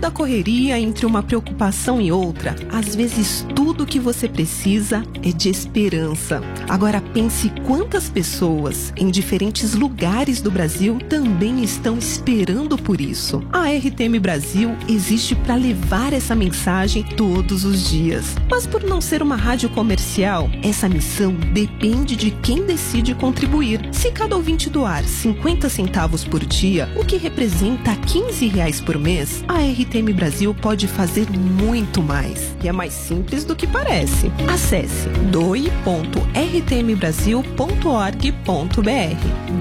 da correria, entre uma preocupação e outra, às vezes tudo que você precisa é de esperança. Agora pense quantas pessoas em diferentes lugares do Brasil também estão esperando por isso. A RTM Brasil existe para levar essa mensagem todos os dias. Mas por não ser uma rádio comercial, essa missão depende de quem decide contribuir. Se cada ouvinte doar 50 centavos por dia, o que representa R$15 por mês, a RTM Brasil pode fazer muito mais. E é mais simples do que parece. Acesse doe.rtmbrasil.org.br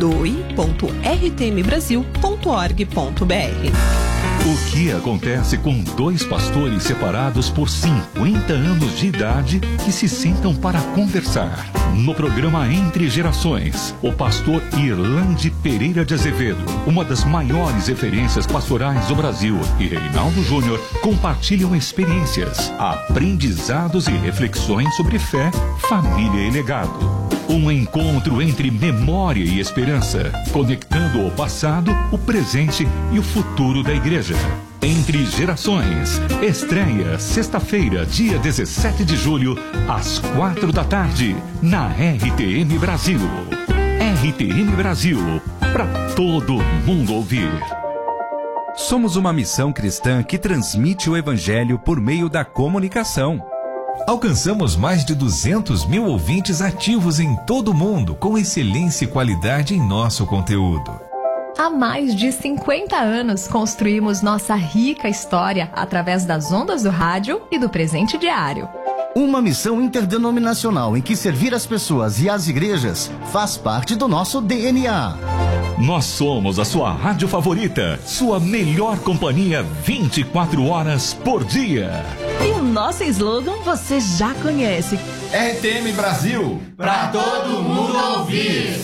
doe.rtmbrasil.org.br. O que acontece com dois pastores separados por 50 anos de idade que se sentam para conversar? No programa Entre Gerações, o pastor Irlande Pereira de Azevedo, uma das maiores referências pastorais do Brasil, e Reinaldo Júnior compartilham experiências, aprendizados e reflexões sobre fé, família e legado. Um encontro entre memória e esperança, conectando o passado, o presente e o futuro da igreja. Entre Gerações, estreia sexta-feira, dia 17 de julho, às 4 da tarde, na RTM Brasil. RTM Brasil, para todo mundo ouvir. Somos uma missão cristã que transmite o Evangelho por meio da comunicação. Alcançamos mais de 200 mil ouvintes ativos em todo o mundo, com excelência e qualidade em nosso conteúdo. Há mais de 50 anos construímos nossa rica história através das ondas do rádio e do presente diário. Uma missão interdenominacional em que servir as pessoas e as igrejas faz parte do nosso DNA. Nós somos a sua rádio favorita, sua melhor companhia 24 horas por dia. E o nosso slogan você já conhece. RTM Brasil, pra todo mundo ouvir.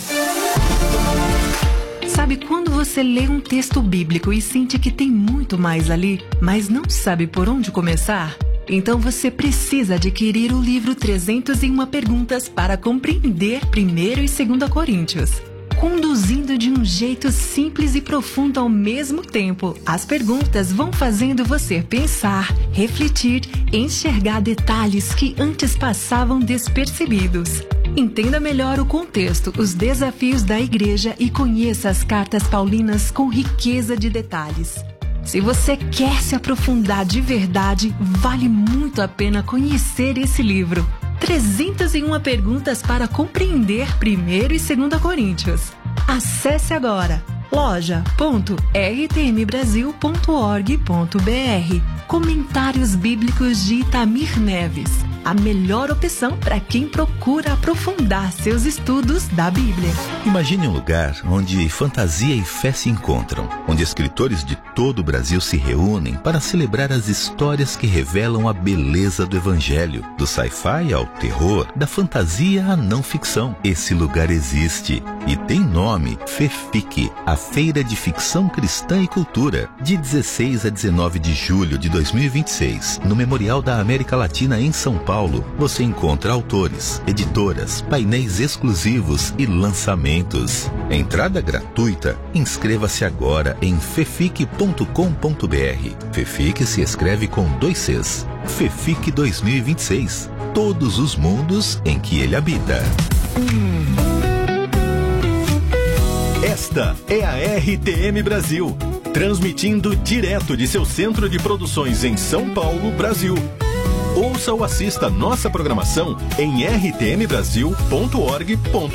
Sabe quando você lê um texto bíblico e sente que tem muito mais ali, mas não sabe por onde começar? Então você precisa adquirir o livro 301 Perguntas para compreender 1º e 2º Coríntios. Conduzindo de um jeito simples e profundo ao mesmo tempo, as perguntas vão fazendo você pensar, refletir, enxergar detalhes que antes passavam despercebidos. Entenda melhor o contexto, os desafios da igreja e conheça as cartas paulinas com riqueza de detalhes. Se você quer se aprofundar de verdade, vale muito a pena conhecer esse livro. 301 Perguntas para compreender 1º e 2º Coríntios. Acesse agora loja.rtmbrasil.org.br. Comentários Bíblicos de Itamir Neves. A melhor opção para quem procura aprofundar seus estudos da Bíblia. Imagine um lugar onde fantasia e fé se encontram, onde escritores de todo o Brasil se reúnem para celebrar as histórias que revelam a beleza do Evangelho, do sci-fi ao terror, da fantasia à não ficção. Esse lugar existe e tem nome: FEFIC, a Feira de Ficção Cristã e Cultura, de 16 a 19 de julho de 2026, no Memorial da América Latina em São Paulo. Você encontra autores, editoras, painéis exclusivos e lançamentos. Entrada gratuita. Inscreva-se agora em fefic.com.br. FEFIC se escreve com 2 Cs. FEFIC 2026. Todos os mundos em que ele habita. Esta é a RTM Brasil, transmitindo direto de seu centro de produções em São Paulo, Brasil. Ouça ou assista nossa programação em rtmbrasil.org.br.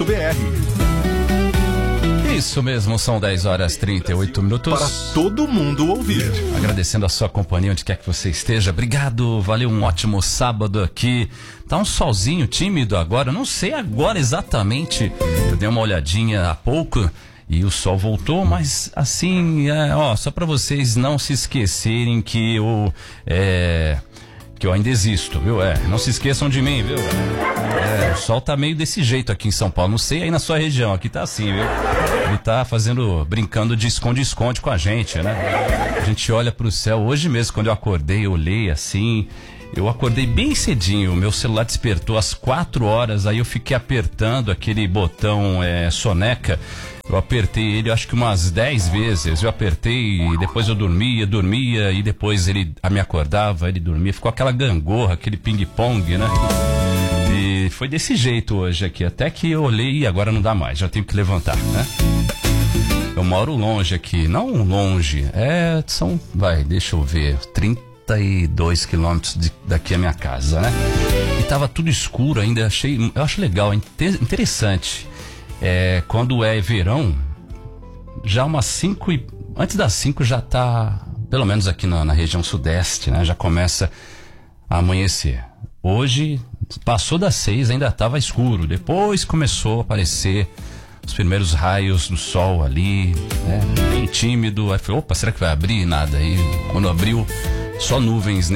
Isso mesmo, são 10h38. Para todo mundo ouvir. Agradecendo a sua companhia, onde quer que você esteja. Obrigado, valeu, um ótimo sábado aqui. Tá um solzinho tímido agora, não sei agora exatamente. Eu dei uma olhadinha há pouco e o sol voltou, mas assim, só para vocês não se esquecerem que eu ainda existo, viu? Não se esqueçam de mim, viu? O sol tá meio desse jeito aqui em São Paulo. Não sei aí na sua região, aqui tá assim, viu? Ele tá brincando de esconde-esconde com a gente, né? A gente olha pro céu. Hoje mesmo, quando eu acordei, eu olhei assim Eu acordei bem cedinho, meu celular despertou às 4 horas, aí eu fiquei apertando aquele botão soneca. Eu apertei ele, acho que umas 10 vezes. Eu apertei, depois eu dormia, e depois ele me acordava, ele dormia. Ficou aquela gangorra, aquele ping-pong, né? E foi desse jeito hoje aqui, até que eu olhei e agora não dá mais, já tenho que levantar, né? Eu moro longe aqui, não longe, deixa eu ver, 32 quilômetros daqui a minha casa, né? E tava tudo escuro ainda, eu acho legal, interessante. Quando é verão, já umas 5 antes das 5 já tá, pelo menos aqui na região sudeste, né? Já começa a amanhecer. Hoje, passou das 6, ainda tava escuro, depois começou a aparecer os primeiros raios do sol ali, né? Bem tímido, aí falei, opa, será que vai abrir? Nada, aí quando abriu, só nuvens,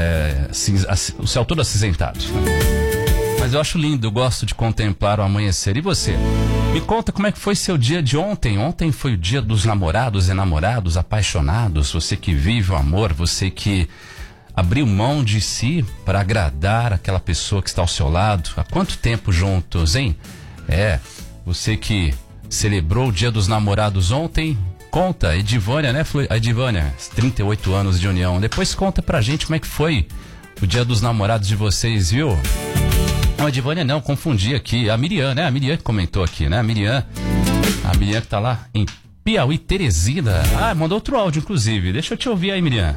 o céu todo acinzentado, né? Mas eu acho lindo, eu gosto de contemplar o amanhecer. E você? Me conta como é que foi seu dia de ontem. Ontem foi o dia dos namorados e namorados, apaixonados. Você que vive o amor, você que abriu mão de si para agradar aquela pessoa que está ao seu lado. Há quanto tempo juntos, hein? Você que celebrou o dia dos namorados ontem. Conta, Edivânia, né? A Edivânia, 38 anos de união. Depois conta pra gente como é que foi o dia dos namorados de vocês, viu? Não, a Edivânia não, confundi aqui. A Miriam, né? A Miriam que comentou aqui, né? A Miriam que tá lá em Piauí, Teresina. Mandou outro áudio, inclusive. Deixa eu te ouvir aí, Miriam.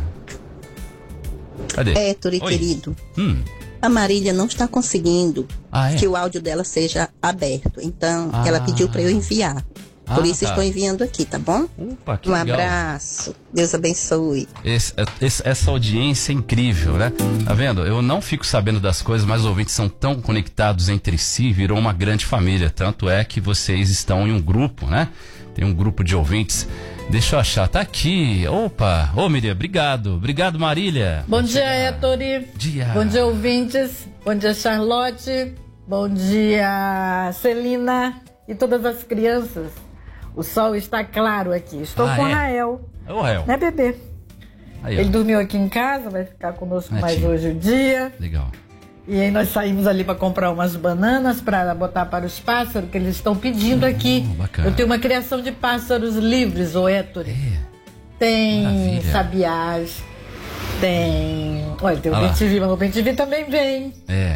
Cadê? Héctor, querido. A Marília não está conseguindo que o áudio dela seja aberto. Então, ela pediu para eu enviar. Por isso estou enviando aqui, tá bom? Opa, que legal. Abraço. Deus abençoe. Essa audiência é incrível, né? Tá vendo? Eu não fico sabendo das coisas, mas os ouvintes são tão conectados entre si, virou uma grande família. Tanto é que vocês estão em um grupo, né? Tem um grupo de ouvintes. Deixa eu achar, tá aqui. Opa, Miriam, obrigado. Obrigado, Marília. Bom dia, Héctor. Bom dia, ouvintes. Bom dia, Charlotte. Bom dia, Celina e todas as crianças. O sol está claro aqui. Estou com o Rael. O Rael. Né, bebê? Aí, ele dormiu aqui em casa, vai ficar conosco mais hoje o dia. Legal. E aí nós saímos ali para comprar umas bananas para botar para os pássaros que eles estão pedindo aqui. Bacana. Eu tenho uma criação de pássaros livres, o Héctor. Tem maravilha. Sabiás, tem... Olha, tem o bem-te-vi, mas o bem-te-vi também vem.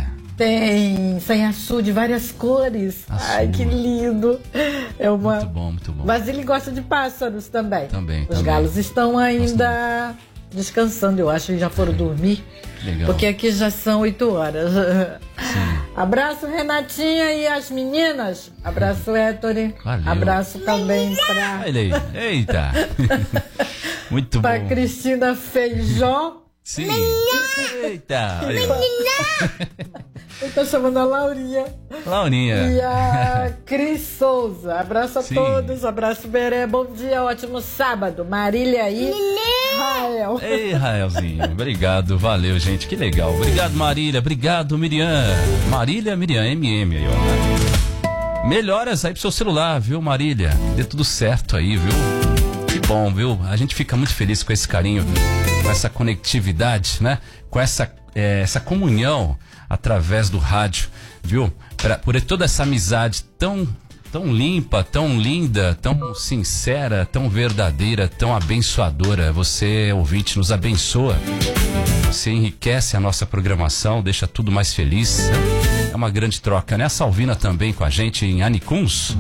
Tem sanhaçu de várias cores. Ai, que lindo. Muito bom, muito bom. Mas ele gosta de pássaros também. Os também. galos estão ainda descansando, eu acho, que já foram dormir. Legal. Porque aqui já são 8 horas. Sim. Abraço, Renatinha e as meninas. Abraço, Héctor. Valeu. Abraço também pra... Olha aí. Eita. Muito pra bom. Cristina Feijó. Sim. Eita. Eu tô chamando a Laurinha. Laurinha. E a Cris Souza. Abraço a todos. Abraço, Beré. Bom dia, ótimo sábado. Marília e Rael. Ei, Raelzinho. Obrigado, valeu, gente. Que legal. Obrigado, Marília. Obrigado, Miriam. Marília, Miriam, MM aí, ó. Melhoras aí pro seu celular, viu, Marília? Dê tudo certo aí, viu? Que bom, viu? A gente fica muito feliz com esse carinho, com essa conectividade, né? Com essa comunhão através do rádio, viu? Por toda essa amizade tão limpa, tão linda, tão sincera, tão verdadeira, tão abençoadora. Você, ouvinte, nos abençoa. Você enriquece a nossa programação, deixa tudo mais feliz. É uma grande troca, né? A Salvina também com a gente em Anicuns.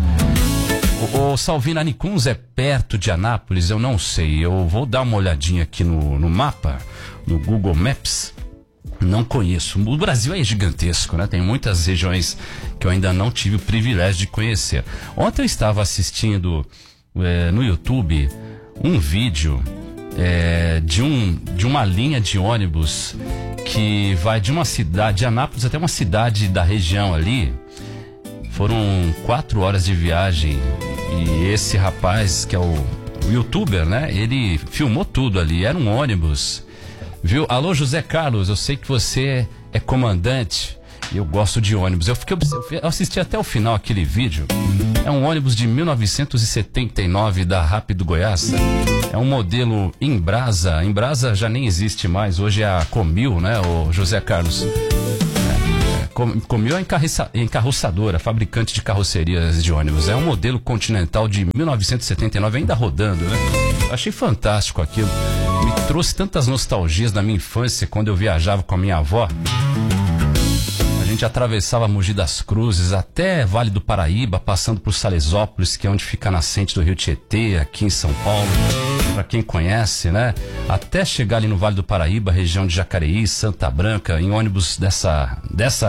O Salvina, Anicuns é perto de Anápolis? Eu não sei. Eu vou dar uma olhadinha aqui no mapa, no Google Maps. Não conheço. O Brasil é gigantesco, né? Tem muitas regiões que eu ainda não tive o privilégio de conhecer. Ontem eu estava assistindo no YouTube um vídeo de uma linha de ônibus que vai de uma cidade, de Anápolis até uma cidade da região ali. Foram 4 horas de viagem e esse rapaz, que é o youtuber, né? Ele filmou tudo ali, era um ônibus. Viu? Alô, José Carlos, eu sei que você é comandante. Eu gosto de ônibus. Eu assisti até o final aquele vídeo. É um ônibus de 1979 da Rápido Goiás. É um modelo Embrasa. Embrasa já nem existe mais. Hoje é a Comil, né, o José Carlos? Comil é encarroçadora, fabricante de carrocerias de ônibus. É um modelo Continental de 1979, ainda rodando, né? Eu achei fantástico aquilo. Me trouxe tantas nostalgias da minha infância, quando eu viajava com a minha avó. A gente atravessava Mogi das Cruzes até Vale do Paraíba, passando por Salesópolis, que é onde fica a nascente do Rio Tietê, aqui em São Paulo. Para quem conhece, né? Até chegar ali no Vale do Paraíba, região de Jacareí, Santa Branca, em ônibus dessa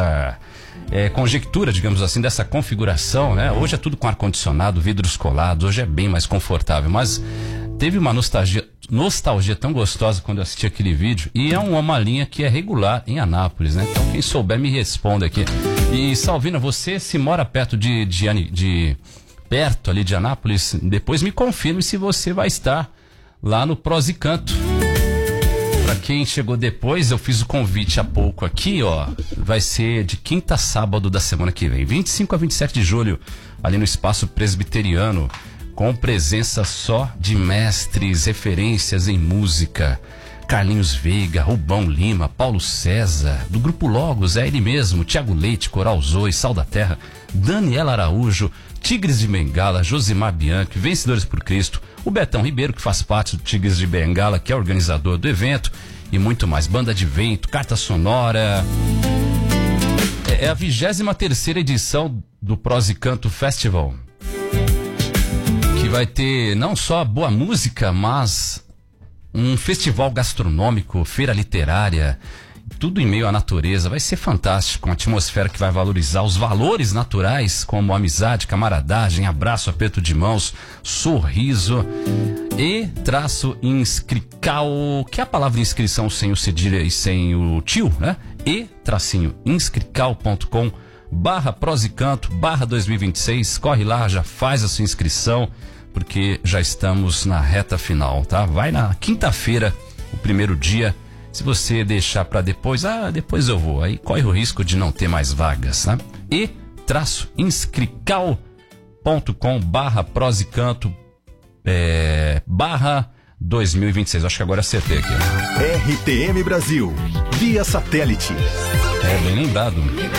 conjectura, digamos assim, dessa configuração, né? Hoje é tudo com ar-condicionado, vidros colados, hoje é bem mais confortável, mas teve uma nostalgia tão gostosa quando eu assisti aquele vídeo, e é uma linha que é regular em Anápolis, né? Então quem souber me responda aqui. E Salvina, você se mora perto perto ali de Anápolis, depois me confirme se você vai estar lá no Prosa e Canto. Pra quem chegou depois, eu fiz o convite há pouco aqui, ó. Vai ser de quinta a sábado da semana que vem, 25 a 27 de julho, ali no Espaço Presbiteriano, com presença só de mestres, referências em música. Carlinhos Veiga, Rubão Lima, Paulo César, do Grupo Logos, é ele mesmo, Tiago Leite, Coral Zoe, Sal da Terra, Daniela Araújo, Tigres de Bengala, Josimar Bianchi, Vencedores por Cristo, o Betão Ribeiro, que faz parte do Tigres de Bengala, que é organizador do evento, e muito mais. Banda de Vento, Carta Sonora. É a 23ª edição do Prosa e Canto Festival, que vai ter não só boa música, mas um festival gastronômico, feira literária, tudo em meio à natureza. Vai ser fantástico, uma atmosfera que vai valorizar os valores naturais, como amizade, camaradagem, abraço, aperto de mãos, sorriso e inscrical, que é a palavra inscrição sem o cedilha e sem o tio, né? e-inscrical.com/prosicanto/2026. Corre lá, já faz a sua inscrição, porque já estamos na reta final, tá? Vai na quinta-feira, o primeiro dia. Se você deixar para depois, depois eu vou, aí corre o risco de não ter mais vagas, né? e-inscrical.com/prosicanto/2026. Acho que agora acertei aqui. RTM Brasil, via satélite. Bem lembrado.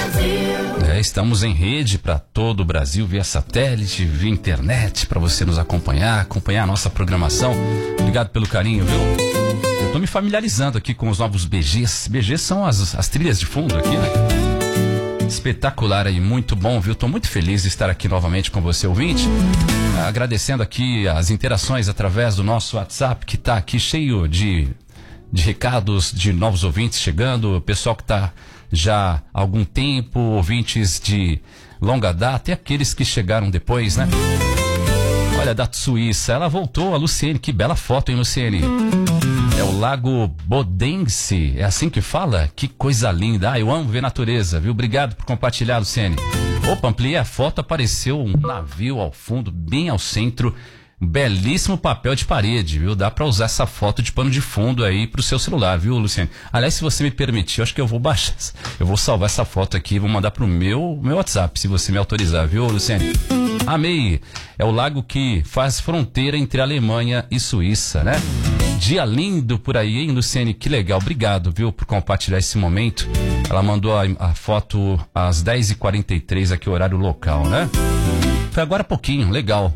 Estamos em rede para todo o Brasil, via satélite, via internet, para você nos acompanhar a nossa programação. Obrigado pelo carinho, viu? Eu tô me familiarizando aqui com os novos BGs. BGs são as trilhas de fundo aqui, né? Espetacular aí, muito bom, viu? Tô muito feliz de estar aqui novamente com você, ouvinte. Agradecendo aqui as interações através do nosso WhatsApp, que tá aqui cheio de recados de novos ouvintes chegando, o pessoal que tá já há algum tempo, ouvintes de longa data e aqueles que chegaram depois, né? Olha, da Suíça, ela voltou, a Luciene, que bela foto, hein, Luciene? É o Lago Bodense, é assim que fala? Que coisa linda, eu amo ver natureza, viu? Obrigado por compartilhar, Luciene. Opa, ampliei a foto, apareceu um navio ao fundo, bem ao centro, um belíssimo papel de parede, viu? Dá pra usar essa foto de pano de fundo aí pro seu celular, viu, Luciene? Aliás, se você me permitir, eu acho que eu vou baixar, eu vou salvar essa foto aqui e vou mandar pro meu WhatsApp, se você me autorizar, viu, Luciene? Amei! É o lago que faz fronteira entre Alemanha e Suíça, né? Dia lindo por aí, hein, Luciene? Que legal, obrigado, viu, por compartilhar esse momento. Ela mandou a foto às 10h43 aqui, horário local, né? Foi agora há pouquinho, legal.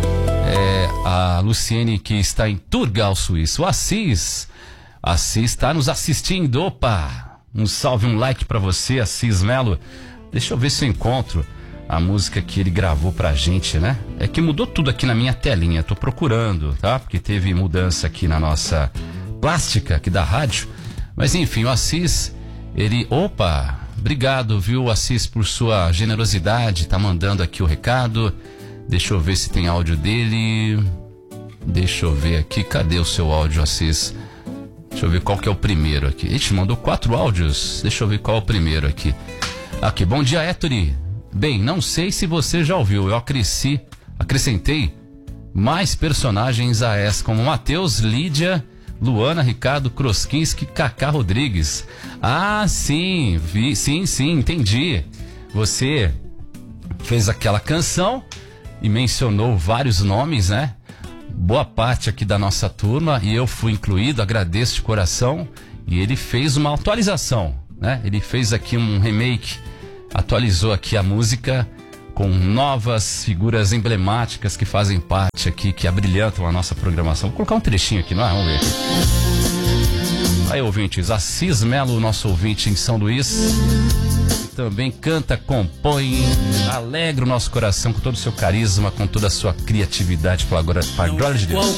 A Luciene, que está em Turgal, Suíça. O Assis está nos assistindo. Opa! Um salve, um like pra você, Assis Melo. Deixa eu ver se eu encontro a música que ele gravou pra gente, né? É que mudou tudo aqui na minha telinha. Tô procurando, tá? Porque teve mudança aqui na nossa plástica aqui da rádio. Mas enfim, o Assis, ele... Opa! Obrigado, viu, Assis, por sua generosidade. Tá mandando aqui o recado. Deixa eu ver se tem áudio dele. Deixa eu ver aqui. Cadê o seu áudio, Assis? Deixa eu ver qual que é o primeiro aqui. Ixi, mandou 4 áudios. Deixa eu ver qual é o primeiro aqui. Aqui, bom dia, Héctori. Bem, não sei se você já ouviu. Eu acrescentei mais personagens a essa, como Matheus, Lídia, Luana, Ricardo, Kroskinski, Cacá Rodrigues. Ah, sim, sim, entendi. Você fez aquela canção e mencionou vários nomes, né? Boa parte aqui da nossa turma, e eu fui incluído, agradeço de coração. E ele fez uma atualização, né? Ele fez aqui um remake, atualizou aqui a música com novas figuras emblemáticas que fazem parte aqui, que abrilhantam a nossa programação. Vou colocar um trechinho aqui, não é? Vamos ver. Aí, ouvintes, Assis Melo, nosso ouvinte em São Luís, também canta, compõe, alegra o nosso coração com todo o seu carisma, com toda a sua criatividade, para a glória de Deus.